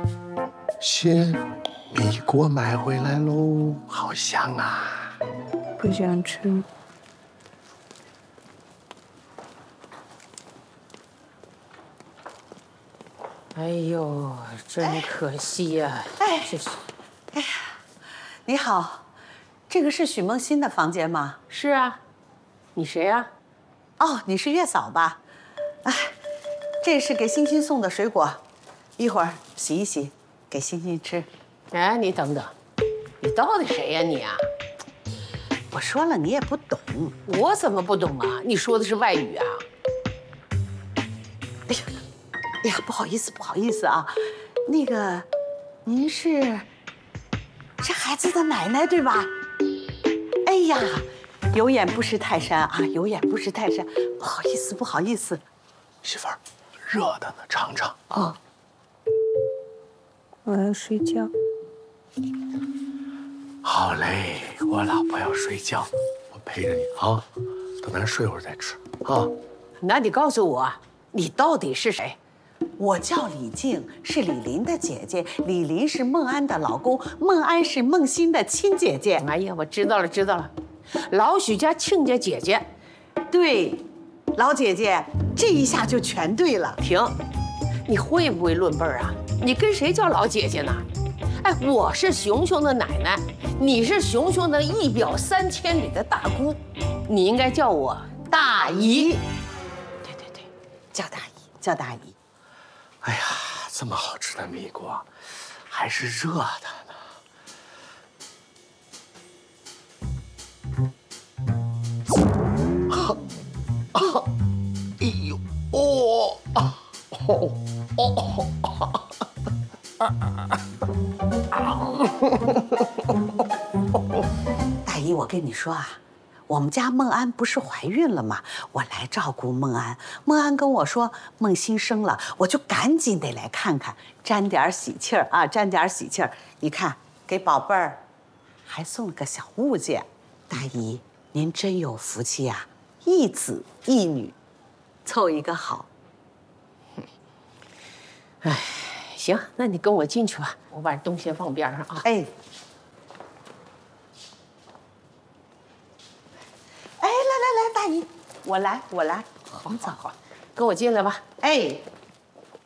新米果买回来喽，好香啊！ 不想吃。 哎呦，真可惜呀！ 哎， 这是， 哎呀，你好，这个是许梦欣的房间吗？ 是啊，你谁呀？ 哦，你是月嫂吧？哎，这是给欣欣送的水果，一会儿洗一洗，给欣欣吃。 哎，你等等，你到底谁呀你啊？ 我说了，你也不懂。 我怎么不懂啊？你说的是外语啊？ 哎呀，不好意思，不好意思啊，那个，您是孩子的奶奶对吧？哎呀，有眼不识泰山啊，有眼不识泰山，不好意思，不好意思。 媳妇儿，热的呢，尝尝啊。 我要睡觉。 好嘞，我老婆要睡觉，我陪着你啊，等咱睡会儿再吃啊。 那你告诉我，你到底是谁？ 我叫李静，是李林的姐姐，李林是孟安的老公，孟安是孟欣的亲姐姐。 哎呀，我知道了，知道了，老许家亲家姐姐。 对，老姐姐，这一下就全对了。 停，你会不会论辈儿啊？你跟谁叫老姐姐呢？哎，我是熊熊的奶奶，你是熊熊的一表3000里的大姑，你应该叫我大姨。 对对对，叫大姨，叫大姨。 哎呀，这么好吃的米果，还是热的呢。哎呦，哦， 大姨，我跟你说啊，我们家孟安不是怀孕了吗？我来照顾孟安。孟安跟我说孟欣生了，我就赶紧得来看看，沾点喜气儿啊，沾点喜气儿。你看，给宝贝儿还送了个小物件。大姨，您真有福气呀，一子一女，凑一个好。 哎，行，那你跟我进去吧，我把东西放边上啊。 哎，哎，来来来，大姨，我来， 好，好，好，跟我进来吧。 哎。